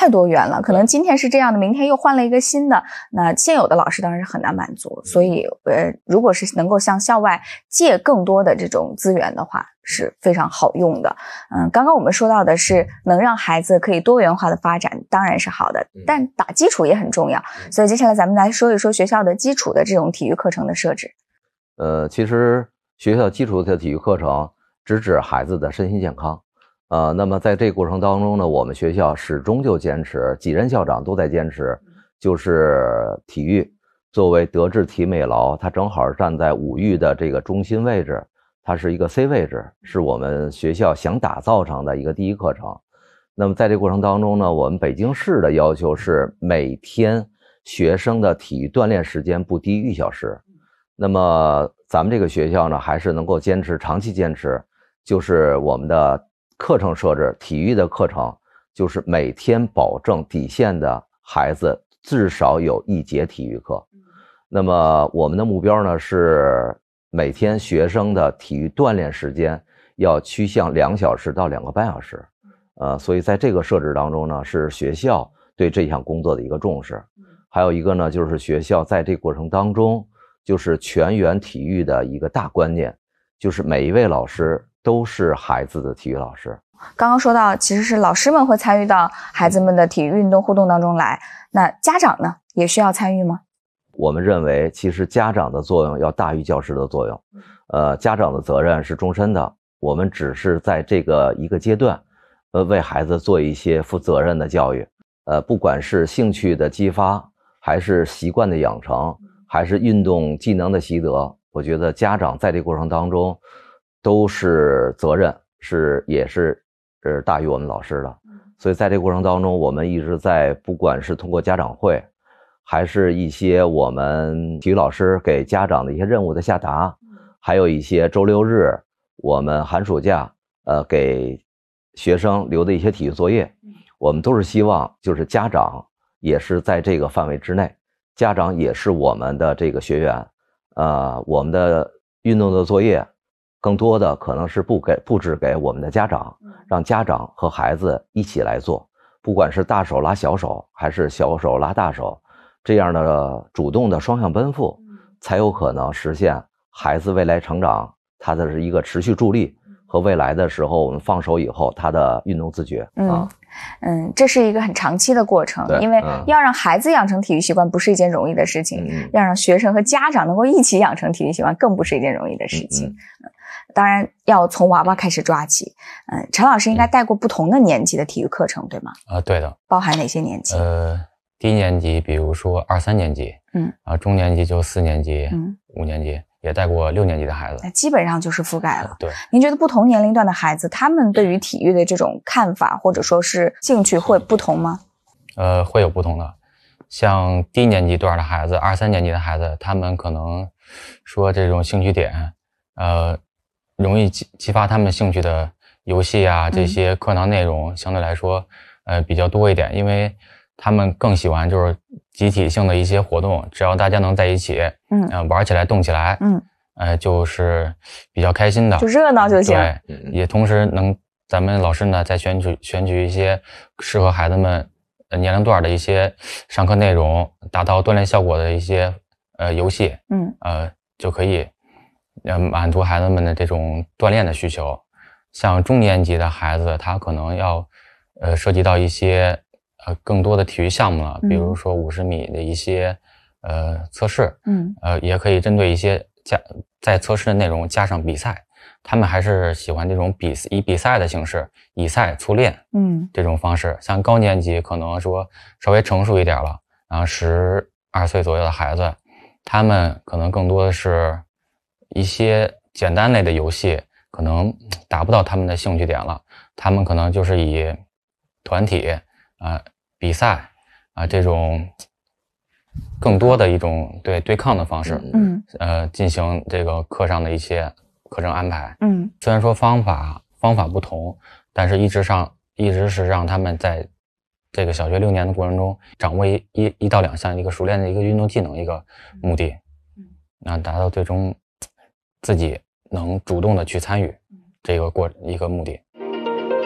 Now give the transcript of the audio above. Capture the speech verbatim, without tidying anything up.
太多元了，可能今天是这样的，明天又换了一个新的，那现有的老师当然是很难满足，所以呃，如果是能够向校外借更多的这种资源的话，是非常好用的。嗯，刚刚我们说到的是能让孩子可以多元化的发展，当然是好的，但打基础也很重要，所以接下来咱们来说一说学校的基础的这种体育课程的设置。 呃，其实学校基础的体育课程直指孩子的身心健康。呃，那么在这个过程当中呢，我们学校始终就坚持，几任校长都在坚持，就是体育作为德智体美劳，它正好站在五育的这个中心位置，它是一个 C 位置，是我们学校想打造成的一个第一课程。那么在这个过程当中呢，我们北京市的要求是每天学生的体育锻炼时间不低于一小时。那么咱们这个学校呢，还是能够坚持，长期坚持，就是我们的课程设置，体育的课程就是每天保证底线的孩子至少有一节体育课。那么我们的目标呢是每天学生的体育锻炼时间要趋向两小时到两个半小时。呃，所以在这个设置当中呢，是学校对这项工作的一个重视。还有一个呢，就是学校在这个过程当中，就是全员体育的一个大观念，就是每一位老师都是孩子的体育老师。 刚刚说到，其实是老师们会参与到孩子们的体育运动互动当中来，那家长呢，也需要参与吗？ 我们认为，其实家长的作用要大于教师的作用。呃，家长的责任是终身的，我们只是在这个一个阶段，呃，为孩子做一些负责任的教育。呃，不管是兴趣的激发，还是习惯的养成，还是运动技能的习得，我觉得家长在这个过程当中都是责任，是也是是大于我们老师的。所以在这个过程当中，我们一直在，不管是通过家长会，还是一些我们体育老师给家长的一些任务的下达，还有一些周六日我们寒暑假呃给学生留的一些体育作业，我们都是希望就是家长也是在这个范围之内，家长也是我们的这个学员。呃，我们的运动的作业更多的可能是布给布置给我们的家长，让家长和孩子一起来做，不管是大手拉小手，还是小手拉大手，这样的主动的双向奔赴，才有可能实现孩子未来成长他的一个持续助力，和未来的时候我们放手以后他的运动自觉。 嗯啊嗯，这是一个很长期的过程，因为要让孩子养成体育习惯不是一件容易的事情， 嗯、 要让学生和家长能够一起养成体育习惯更不是一件容易的事情。 嗯嗯、 当然要从娃娃开始抓起。嗯，陈老师应该带过不同的年级的体育课程，对吗？ 啊、呃，对的。 包含哪些年级？ 呃，低年级，比如说二三年级， 嗯， 啊，中年级就四年级， 嗯， 五年级。也带过六年级的孩子， 那基本上就是覆盖了。 对， 您觉得不同年龄段的孩子，他们对于体育的这种看法或者说是兴趣会不同吗？ 呃，会有不同的。像低年级段的孩子，二三年级的孩子，他们可能说这种兴趣点，呃，容易激激发他们兴趣的游戏啊，这些课堂内容相对来说，呃，比较多一点，因为他们更喜欢就是集体性的一些活动，只要大家能在一起，嗯、呃，玩起来动起来，嗯，呃，就是比较开心的， 就热闹就行。 对，也同时能咱们老师呢再选取选取一些适合孩子们年龄段的一些上课内容，达到锻炼效果的一些呃游戏，嗯，呃就可以呃满足孩子们的这种锻炼的需求。像中年级的孩子，他可能要呃涉及到一些。呃，更多的体育项目了，比如说五十米的一些、嗯、呃测试，嗯，呃，也可以针对一些加在测试的内容加上比赛，他们还是喜欢这种比以比赛的形式，以赛促练，嗯，这种方式。像高年级可能说稍微成熟一点了，然后十二岁左右的孩子，他们可能更多的是一些简单类的游戏，可能达不到他们的兴趣点了，他们可能就是以团体啊。呃比赛啊，这种更多的一种对对抗的方式，嗯，呃，进行这个课上的一些课程安排，嗯，虽然说方法方法不同，但是一直上一直是让他们在这个小学六年的过程中掌握一一一到两项一个熟练的一个运动技能一个目的，嗯，那达到最终自己能主动的去参与这个过一个目的。